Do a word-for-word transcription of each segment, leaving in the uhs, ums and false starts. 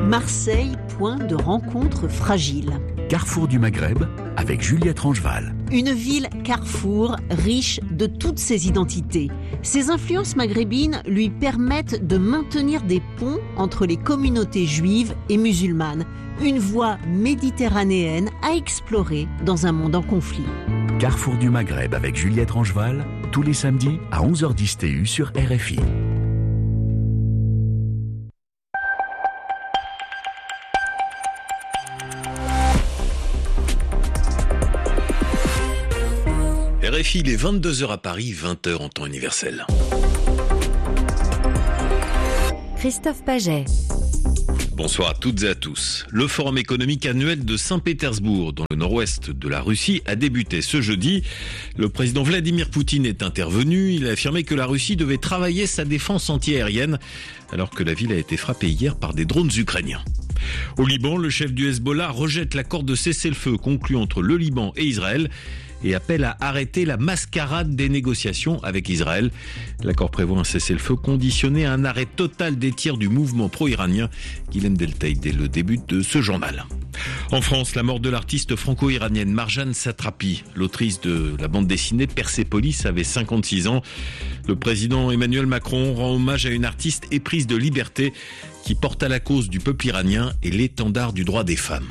Marseille, point de rencontre fragile. Carrefour du Maghreb avec Juliette Rangeval. Une ville carrefour riche de toutes ses identités. Ses influences maghrébines lui permettent de maintenir des ponts entre les communautés juives et musulmanes. Une voie méditerranéenne à explorer dans un monde en conflit. Carrefour du Maghreb avec Juliette Rangeval, tous les samedis à onze heures dix T U sur R F I. R F I, il est vingt-deux heures à Paris, vingt heures en temps universel. Christophe Paget. Bonsoir à toutes et à tous. Le forum économique annuel de Saint-Pétersbourg, dans le nord-ouest de la Russie, a débuté ce jeudi. Le président Vladimir Poutine est intervenu. Il a affirmé que la Russie devait travailler sa défense anti-aérienne, alors que la ville a été frappée hier par des drones ukrainiens. Au Liban, le chef du Hezbollah rejette l'accord de cessez-le-feu conclu entre le Liban et Israël et appelle à arrêter la mascarade des négociations avec Israël. L'accord prévoit un cessez-le-feu conditionné à un arrêt total des tirs du mouvement pro-iranien. Guilhem Deltaï dès le début de ce journal. En France, la mort de l'artiste franco-iranienne Marjane Satrapi, l'autrice de la bande dessinée Persépolis, avait cinquante-six ans. Le président Emmanuel Macron rend hommage à une artiste éprise de liberté qui porte à la cause du peuple iranien et l'étendard du droit des femmes.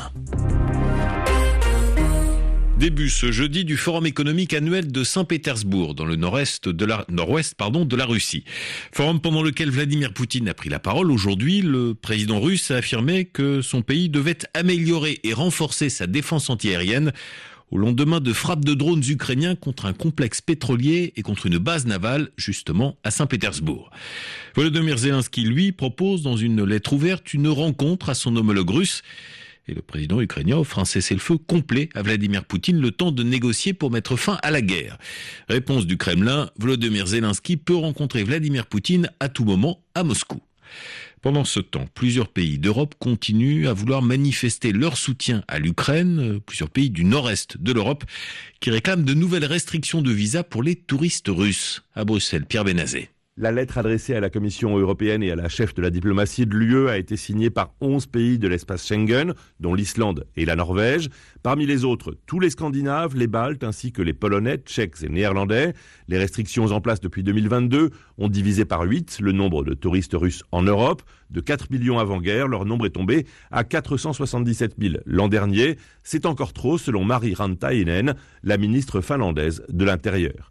Début ce jeudi du Forum économique annuel de Saint-Pétersbourg, dans le nord-est de la, nord-ouest, pardon, de la Russie. Forum pendant lequel Vladimir Poutine a pris la parole. Aujourd'hui, le président russe a affirmé que son pays devait améliorer et renforcer sa défense antiaérienne au lendemain de frappes de drones ukrainiens contre un complexe pétrolier et contre une base navale, justement, à Saint-Pétersbourg. Volodymyr Zelensky, lui, propose dans une lettre ouverte une rencontre à son homologue russe. Et le président ukrainien offre un cessez-le-feu complet à Vladimir Poutine, le temps de négocier pour mettre fin à la guerre. Réponse du Kremlin, Volodymyr Zelensky peut rencontrer Vladimir Poutine à tout moment à Moscou. Pendant ce temps, plusieurs pays d'Europe continuent à vouloir manifester leur soutien à l'Ukraine, plusieurs pays du nord-est de l'Europe qui réclament de nouvelles restrictions de visa pour les touristes russes. À Bruxelles, Pierre Benazet. La lettre adressée à la Commission européenne et à la chef de la diplomatie de l'U E a été signée par onze pays de l'espace Schengen, dont l'Islande et la Norvège. Parmi les autres, tous les Scandinaves, les Baltes ainsi que les Polonais, Tchèques et Néerlandais. Les restrictions en place depuis deux mille vingt-deux ont divisé par huit le nombre de touristes russes en Europe. De quatre millions avant-guerre, leur nombre est tombé à quatre cent soixante-dix-sept mille l'an dernier. C'est encore trop, selon Mari Rantainen, la ministre finlandaise de l'Intérieur.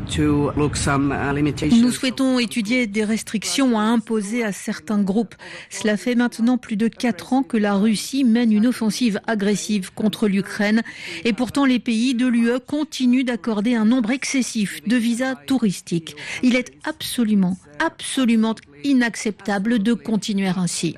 Nous souhaitons étudier des restrictions à imposer à certains groupes. Cela fait maintenant plus de quatre ans que la Russie mène une offensive agressive contre l'Ukraine. Et pourtant, les pays de l'U E continuent d'accorder un nombre excessif de visas touristiques. Il est absolument, absolument inacceptable de continuer ainsi.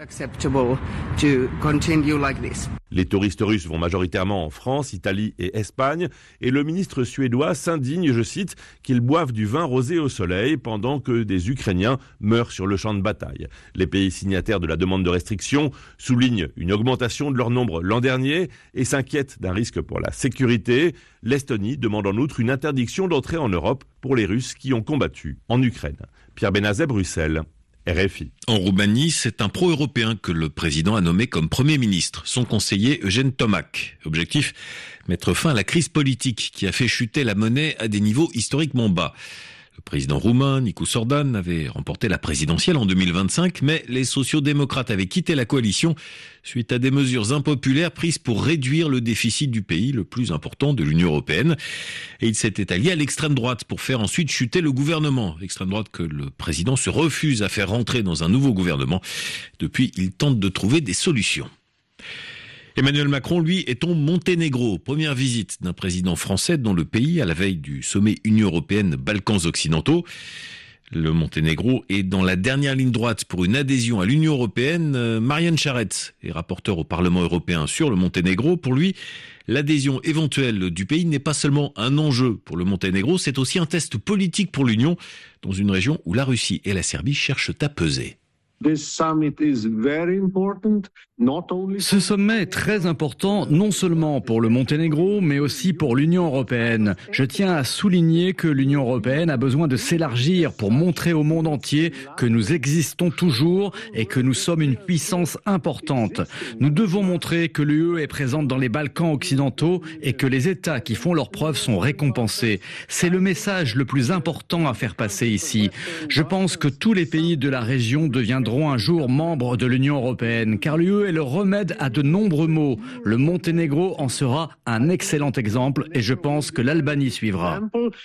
Les touristes russes vont majoritairement en France, Italie et Espagne, et le ministre suédois s'indigne, je cite, qu'ils boivent du vin rosé au soleil pendant que des Ukrainiens meurent sur le champ de bataille. Les pays signataires de la demande de restriction soulignent une augmentation de leur nombre l'an dernier et s'inquiètent d'un risque pour la sécurité. L'Estonie demande en outre une interdiction d'entrée en Europe pour les Russes qui ont combattu en Ukraine. Pierre Benazet, Bruxelles. R F I. En Roumanie, c'est un pro-européen que le président a nommé comme Premier ministre, son conseiller Eugène Tomac. Objectif, mettre fin à la crise politique qui a fait chuter la monnaie à des niveaux historiquement bas. Le président roumain, Nicu Sordan, avait remporté la présidentielle en deux mille vingt-cinq, mais les sociaux-démocrates avaient quitté la coalition suite à des mesures impopulaires prises pour réduire le déficit du pays, le plus important de l'Union européenne. Et il s'était allié à l'extrême droite pour faire ensuite chuter le gouvernement. L'extrême droite que le président se refuse à faire rentrer dans un nouveau gouvernement. Depuis, il tente de trouver des solutions. Emmanuel Macron, lui, est au Monténégro. Première visite d'un président français dans le pays à la veille du sommet Union européenne Balkans occidentaux. Le Monténégro est dans la dernière ligne droite pour une adhésion à l'Union européenne. Marianne Charette est rapporteure au Parlement européen sur le Monténégro. Pour lui, l'adhésion éventuelle du pays n'est pas seulement un enjeu pour le Monténégro, c'est aussi un test politique pour l'Union, dans une région où la Russie et la Serbie cherchent à peser. Ce sommet est très important, non seulement pour le Monténégro, mais aussi pour l'Union européenne. Je tiens à souligner que l'Union européenne a besoin de s'élargir pour montrer au monde entier que nous existons toujours et que nous sommes une puissance importante. Nous devons montrer que l'U E est présente dans les Balkans occidentaux et que les États qui font leurs preuves sont récompensés. C'est le message le plus important à faire passer ici. Je pense que tous les pays de la région deviendront un jour membres de l'Union européenne, car l'U E est le remède à de nombreux maux. Le Monténégro en sera un excellent exemple et je pense que l'Albanie suivra.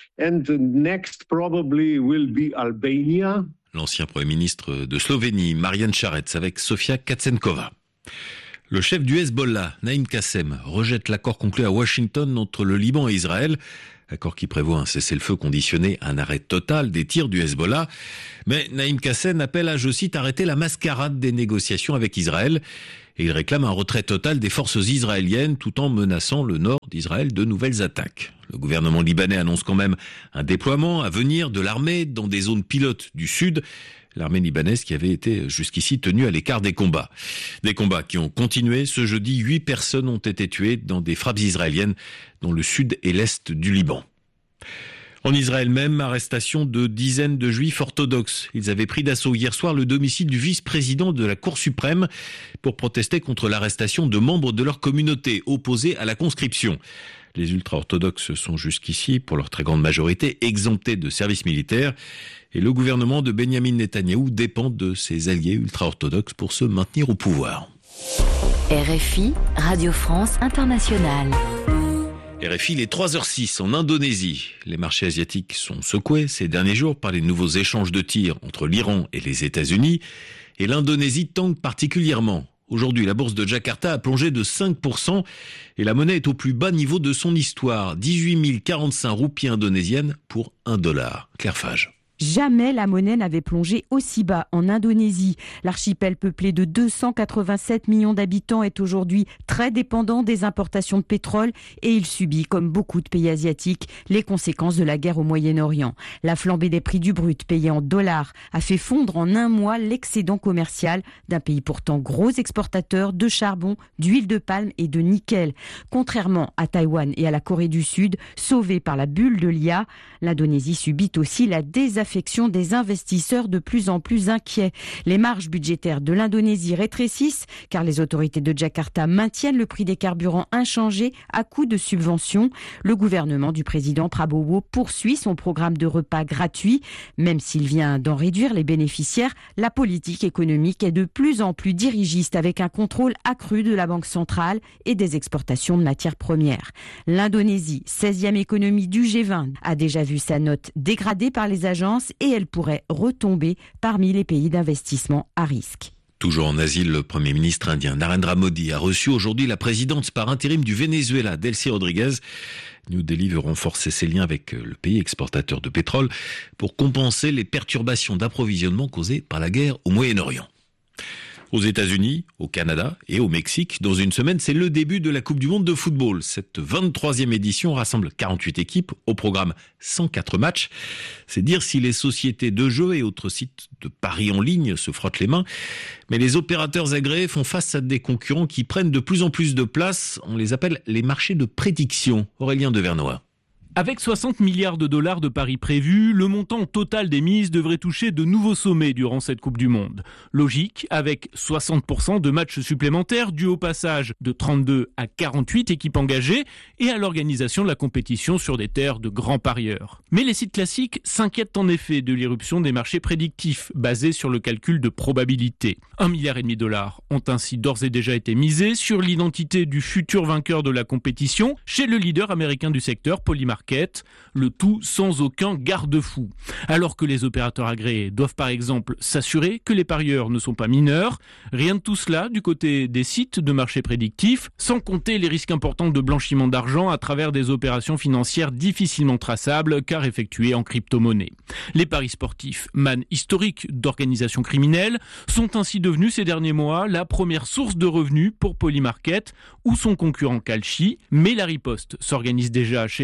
L'ancien Premier ministre de Slovénie, Marian Šarec, avec Sofia Katsenkova. Le chef du Hezbollah, Naïm Kassem, rejette l'accord conclu à Washington entre le Liban et Israël. Accord qui prévoit un cessez-le-feu conditionné à un arrêt total des tirs du Hezbollah. Mais Naïm Kassem appelle à, je cite, arrêter la mascarade des négociations avec Israël. Et il réclame un retrait total des forces israéliennes tout en menaçant le nord d'Israël de nouvelles attaques. Le gouvernement libanais annonce quand même un déploiement à venir de l'armée dans des zones pilotes du sud. L'armée libanaise qui avait été jusqu'ici tenue à l'écart des combats. Des combats qui ont continué. Ce jeudi, huit personnes ont été tuées dans des frappes israéliennes dans le sud et l'est du Liban. En Israël même, arrestation de dizaines de juifs orthodoxes. Ils avaient pris d'assaut hier soir le domicile du vice-président de la Cour suprême pour protester contre l'arrestation de membres de leur communauté opposés à la conscription. Les ultra-orthodoxes sont jusqu'ici, pour leur très grande majorité, exemptés de service militaire. Et le gouvernement de Benyamin Netanyahou dépend de ses alliés ultra-orthodoxes pour se maintenir au pouvoir. R F I, Radio France Internationale. R F I, il est trois heures six en Indonésie. Les marchés asiatiques sont secoués ces derniers jours par les nouveaux échanges de tirs entre l'Iran et les États-Unis. Et l'Indonésie tangue particulièrement. Aujourd'hui, la bourse de Jakarta a plongé de cinq pour cent et la monnaie est au plus bas niveau de son histoire. dix-huit mille quarante-cinq roupies indonésiennes pour un dollar. Claire Fage. Jamais la monnaie n'avait plongé aussi bas en Indonésie. L'archipel peuplé de deux cent quatre-vingt-sept millions d'habitants est aujourd'hui très dépendant des importations de pétrole et il subit, comme beaucoup de pays asiatiques, les conséquences de la guerre au Moyen-Orient. La flambée des prix du brut payé en dollars a fait fondre en un mois l'excédent commercial d'un pays pourtant gros exportateur de charbon, d'huile de palme et de nickel. Contrairement à Taïwan et à la Corée du Sud, sauvée par la bulle de l'I A, l'Indonésie subit aussi la désaffection des investisseurs de plus en plus inquiets. Les marges budgétaires de l'Indonésie rétrécissent car les autorités de Jakarta maintiennent le prix des carburants inchangé à coût de subventions. Le gouvernement du président Prabowo poursuit son programme de repas gratuits. Même s'il vient d'en réduire les bénéficiaires, la politique économique est de plus en plus dirigiste avec un contrôle accru de la Banque centrale et des exportations de matières premières. L'Indonésie, seizième économie du G vingt, a déjà vu sa note dégradée par les agences et elle pourrait retomber parmi les pays d'investissement à risque. Toujours en Asie, le Premier ministre indien Narendra Modi a reçu aujourd'hui la présidente par intérim du Venezuela, Delcy Rodriguez. New Delhi veut renforcer ses liens avec le pays exportateur de pétrole pour compenser les perturbations d'approvisionnement causées par la guerre au Moyen-Orient. Aux États-Unis, au Canada et au Mexique, dans une semaine, c'est le début de la Coupe du Monde de football. Cette vingt-troisième édition rassemble quarante-huit équipes, au programme cent quatre matchs. C'est dire si les sociétés de jeux et autres sites de paris en ligne se frottent les mains. Mais les opérateurs agréés font face à des concurrents qui prennent de plus en plus de place. On les appelle les marchés de prédiction. Aurélien Devernois. Avec soixante milliards de dollars de paris prévus, le montant total des mises devrait toucher de nouveaux sommets durant cette Coupe du Monde. Logique, avec soixante pour cent de matchs supplémentaires dus au passage de trente-deux à quarante-huit équipes engagées et à l'organisation de la compétition sur des terres de grands parieurs. Mais les sites classiques s'inquiètent en effet de l'irruption des marchés prédictifs basés sur le calcul de probabilité. Un milliard et demi de dollars ont ainsi d'ores et déjà été misés sur l'identité du futur vainqueur de la compétition chez le leader américain du secteur, Polymarket. Le tout sans aucun garde-fou. Alors que les opérateurs agréés doivent par exemple s'assurer que les parieurs ne sont pas mineurs, rien de tout cela du côté des sites de marché prédictifs, sans compter les risques importants de blanchiment d'argent à travers des opérations financières difficilement traçables car effectuées en crypto-monnaie. Les paris sportifs, manne historique d'organisations criminelles, sont ainsi devenus ces derniers mois la première source de revenus pour Polymarket ou son concurrent Kalshi, mais la riposte s'organise déjà chez les opérateurs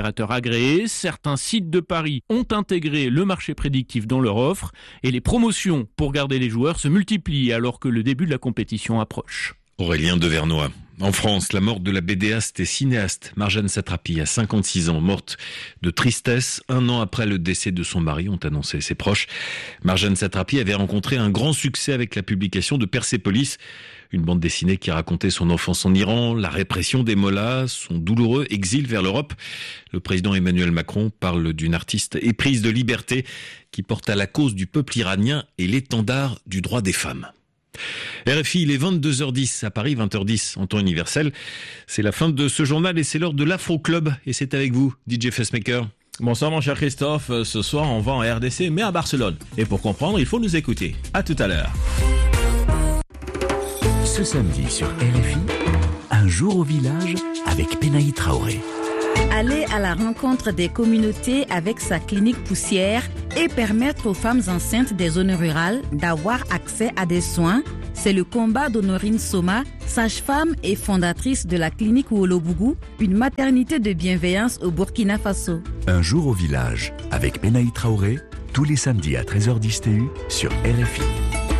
opérateurs agréés. Certains sites de paris ont intégré le marché prédictif dans leur offre et les promotions pour garder les joueurs se multiplient alors que le début de la compétition approche. Aurélien Devernois. En France, la mort de la bédéaste et cinéaste Marjane Satrapi à cinquante-six ans, morte de tristesse un an après le décès de son mari, ont annoncé ses proches. Marjane Satrapi avait rencontré un grand succès avec la publication de Persépolis, une bande dessinée qui racontait son enfance en Iran, la répression des mollahs, son douloureux exil vers l'Europe. Le président Emmanuel Macron parle d'une artiste éprise de liberté qui porte à la cause du peuple iranien et l'étendard du droit des femmes. R F I, il est vingt-deux heures dix à Paris, vingt heures dix en temps universel. C'est la fin de ce journal et c'est l'heure de l'Afro Club. Et c'est avec vous, D J Facemaker. Bonsoir mon cher Christophe. Ce soir, on va en R D C, mais à Barcelone. Et pour comprendre, il faut nous écouter. À tout à l'heure. Ce samedi sur R F I, un jour au village avec Penaï Traoré. Aller à la rencontre des communautés avec sa clinique poussière et permettre aux femmes enceintes des zones rurales d'avoir accès à des soins, c'est le combat d'Honorine Soma, sage-femme et fondatrice de la clinique Wolobougou, une maternité de bienveillance au Burkina Faso. Un jour au village avec Penaï Traoré, tous les samedis à treize heures dix T U sur R F I.